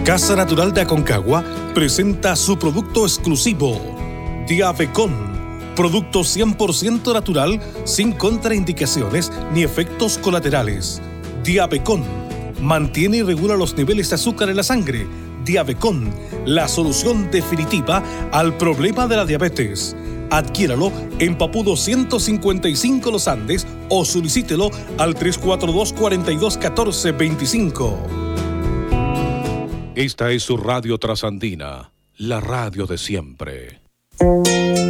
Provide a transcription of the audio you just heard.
Casa Natural de Aconcagua presenta su producto exclusivo, Diabecon, producto 100% natural, sin contraindicaciones ni efectos colaterales. Diabecon mantiene y regula los niveles de azúcar en la sangre. Diabecon, la solución definitiva al problema de la diabetes. Adquiéralo en Papudo 155 Los Andes o solicítelo al 342-4214-25. Esta es su radio trasandina, la radio de siempre.